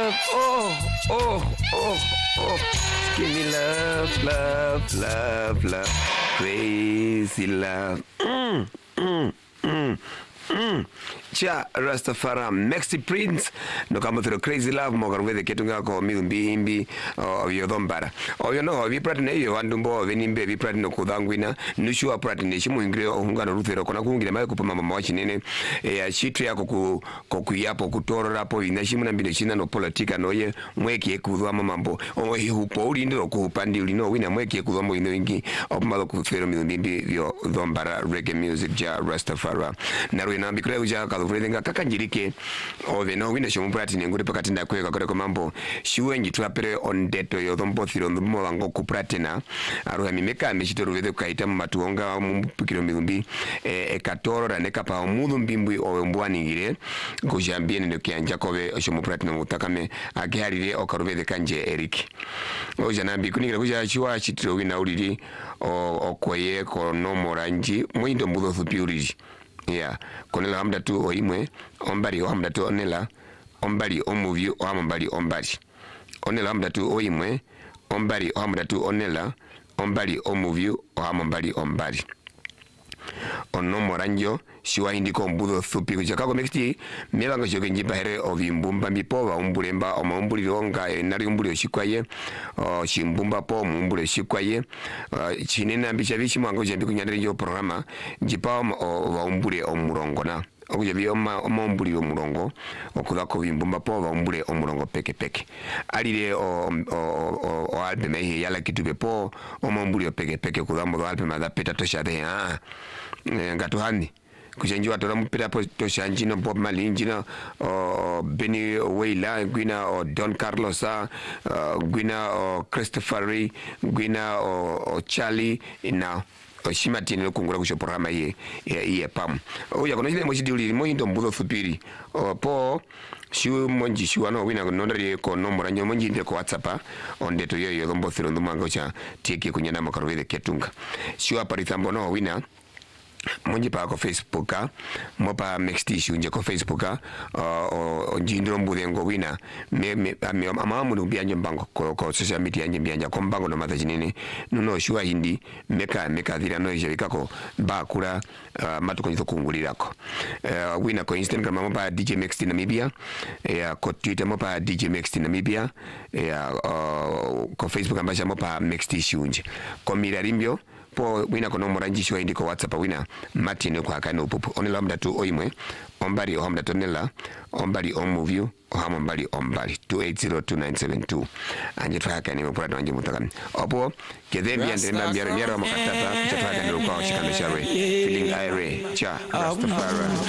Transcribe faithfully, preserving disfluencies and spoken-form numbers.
love. Oh, oh, oh, oh. Give me love, love, love, love. Crazy love. Mm, mm, mm, mm. Cha Rastafari Maxi Prince no kama through Crazy Love mo karwede ketunga ko mizumbi imbi o yodombara o yo no vi pratine yo andumbo venimbe vi pratine kudangwina nushu pratine shimu ingre ungana ruthero kona kungire mayo kupama mama wachinene e shitri yako ku kokuyapo kutorora po inashimu na mbile china no politika no ye mweke kudwa mambo o hiupo uri ndiro kupandi uri no wina mweke kudwa mo ino ingi opamalo kuthero mizumbi yo dombara reggae music ja Rastafari na ruina bikre uja kaluvrenga kakanjirike ove no wina shomu pratine nguri pakati nda kweka kore komambo shiwenji twapere ondeto yo dombo thiro ndimo wango ku pratina aruha mimeka meshitoro vede kaita matuonga mupikiro mizumbi e, e katorora neka pa mudu mbimbi o mbwaningire kujambie ndo kianja kobe shomu pratina mutakame agiharire okaruvede kanje Eric oja nambi kuningire kuja chiwa chitiro wina uriri o okoye ko no moranji mwindo mbudo thupiuriri yeah konela hamda tu oimwe ombali hamda tu onela ombali omuvyu ombali ombali onela hamda tu oimwe ombali hamda tu onela ombali omuvyu ombali ombali ono moranjo shiwa indiko mbudo thupi kuchakako mexti melanga joke njipa here ovimbumba mipova umbulemba oma umbuli ronga nari umbuli oshikwaye o shimbumba po umbuli oshikwaye chinena mbicha vishi mwango jambi kunyandere njo programa njipa wa umbuli omurongo na okuja bi oma oma umbuli omurongo okudako vimbumba po wa umbuli omurongo peke peke alire o o o album ehe yala kitube po oma umbuli peke peke kudamo album ada peta tosha de ah ngatuhani kujenjwa tola mpira po toshanjino Bob Marley njina o Benny Wailer gwina o Don Carlos uh, gwina o Christopher Ray gwina o, o Charlie na o shimatini no kungura kusho programa ye ye pam o ya kono ile mochidi uli mo ndo mbudo fupiri o po shiu monji shiu no wina no ndari ko no moranyo monji inde ko WhatsApp onde to yo yo lombo thiro ndo mango cha tiki kunyana makarwele ketunga shiu aparithambo no wina monji pa ko Facebook mo pa mixed issue nje ko Facebook o njindro mbudengo wina me me amamu no bianje mbango ko ko social media nje bianje ko mbango no mata jinene nuno shua hindi meka meka dhira no je bikako ba kula matu ko kungulirako wina ko Instagram mo pa D J Mixed Namibia ya ko Twitter mo pa D J Mixed Namibia ya ko Facebook ambasha mo pa mixed issue nje ko mirarimbio po wina kono moranji shwa indiko WhatsApp wina Martin kwa kana upupu onela mda tu oimwe ombali ohamda tonela ombali omuvyu ohambali ombali two eight zero two nine seven two anje twaka ni mpura anje mutakani opo kedembi ande mbambia remiero makatata kuchataka ni kwa shikano shawe feeling ire cha Rastafari